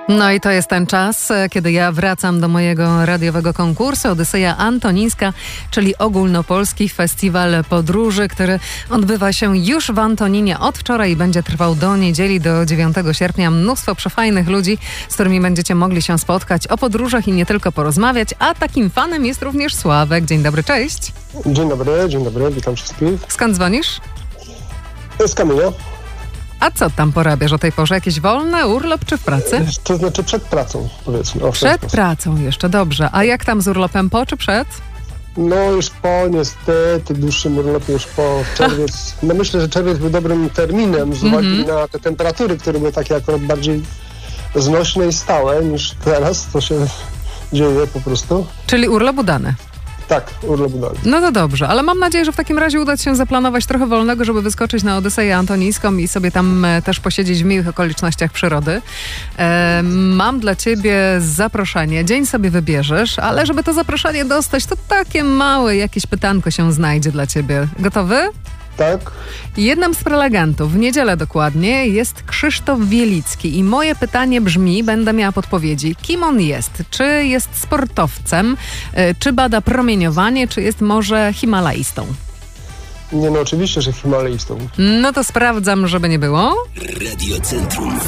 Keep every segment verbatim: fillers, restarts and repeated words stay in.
No i to jest ten czas, kiedy ja wracam do mojego radiowego konkursu Odyseja Antonińska, czyli ogólnopolski festiwal podróży, który odbywa się już w Antoninie od wczoraj i będzie trwał do niedzieli, do dziewiątego sierpnia. Mnóstwo przefajnych ludzi, z którymi będziecie mogli się spotkać, o podróżach i nie tylko porozmawiać, a takim fanem jest również Sławek. Dzień dobry, cześć. Dzień dobry, dzień dobry, witam wszystkich. Skąd dzwonisz? Z Kamienia. A co tam porabiasz o tej porze? Jakieś wolne, urlop czy w pracy? To znaczy przed pracą, powiedzmy. O, przed pracą jeszcze, dobrze. A jak tam z urlopem, po czy przed? No już po, niestety, dłuższym urlopie już po czerwiec. No myślę, że czerwiec był dobrym terminem z uwagi mm-hmm. na te temperatury, które były takie akurat bardziej znośne i stałe niż teraz, co się dzieje po prostu. Czyli urlop udany. Tak, urlop udany. No to dobrze, ale mam nadzieję, że w takim razie uda ci się zaplanować trochę wolnego, żeby wyskoczyć na Odyseję Antonińską i sobie tam e, też posiedzieć w miłych okolicznościach przyrody. E, mam dla ciebie zaproszenie. Dzień sobie wybierzesz, ale żeby to zaproszenie dostać, to takie małe jakieś pytanko się znajdzie dla ciebie. Gotowy? Tak. Jednym z prelegentów, w niedzielę dokładnie, jest Krzysztof Wielicki i moje pytanie brzmi, będę miała podpowiedzi, kim on jest? Czy jest sportowcem, czy bada promieniowanie, czy jest może himalaistą? Nie, no oczywiście, że himalaistą. No to sprawdzam, żeby nie było. Radio Centrum.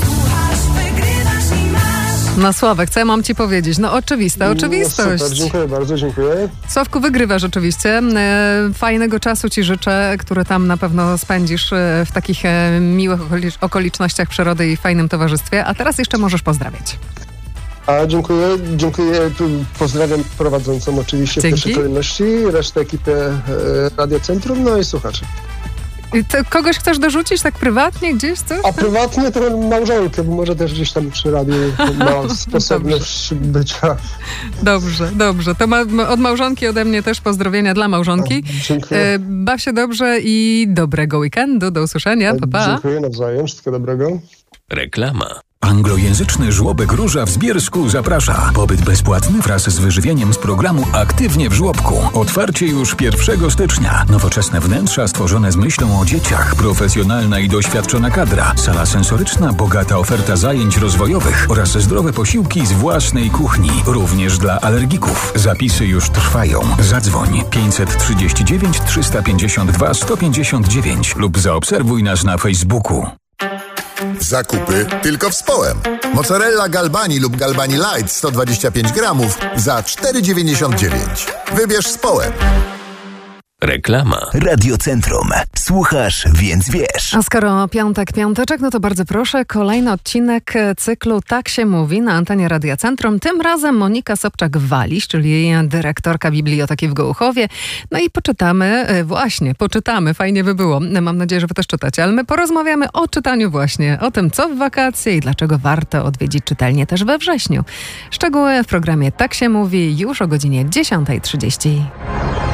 No Sławek, co ja mam ci powiedzieć? No oczywista oczywistość. No, super, dziękuję bardzo, dziękuję. Sławku, wygrywasz oczywiście. E, fajnego czasu ci życzę, który tam na pewno spędzisz e, w takich e, miłych okolicz- okolicznościach przyrody i fajnym towarzystwie. A teraz jeszcze możesz pozdrawiać. A dziękuję, dziękuję. Pozdrawiam prowadzącą oczywiście Dzięki. w pierwszej kolejności, resztę ekipy e, Radio Centrum, no i słuchaczy. To kogoś chcesz dorzucić tak prywatnie gdzieś, coś? A prywatnie to małżonkę, bo może też gdzieś tam przy radiu ma sposobność bycia. Dobrze, dobrze. To ma, od małżonki ode mnie też pozdrowienia dla małżonki. Dziękuję. E, baw się dobrze i dobrego weekendu. Do usłyszenia. Pa, pa. Dziękuję nawzajem. Wszystkiego dobrego. Reklama. Anglojęzyczny żłobek Róża w Zbiersku zaprasza. Pobyt bezpłatny wraz z wyżywieniem z programu Aktywnie w żłobku. Otwarcie już pierwszego stycznia. Nowoczesne wnętrza stworzone z myślą o dzieciach. Profesjonalna i doświadczona kadra. Sala sensoryczna, bogata oferta zajęć rozwojowych oraz zdrowe posiłki z własnej kuchni. Również dla alergików. Zapisy już trwają. Zadzwoń pięćset trzydzieści dziewięć trzysta pięćdziesiąt dwa sto pięćdziesiąt dziewięć lub zaobserwuj nas na Facebooku. Zakupy tylko w Społem. Mozzarella Galbani lub Galbani Light sto dwadzieścia pięć gramów za cztery dziewięćdziesiąt dziewięć. Wybierz Społem. Reklama. Radio Centrum. Słuchasz, więc wiesz. A skoro piątek, piąteczek, no to bardzo proszę, kolejny odcinek cyklu Tak się mówi na antenie Radia Centrum. Tym razem Monika Sobczak-Waliś, czyli dyrektorka Biblioteki w Gołuchowie. No i poczytamy, właśnie, poczytamy, fajnie by było. Mam nadzieję, że wy też czytacie, ale my porozmawiamy o czytaniu właśnie, o tym, co w wakacje i dlaczego warto odwiedzić czytelnię też we wrześniu. Szczegóły w programie Tak się mówi już o godzinie dziesiąta trzydzieści.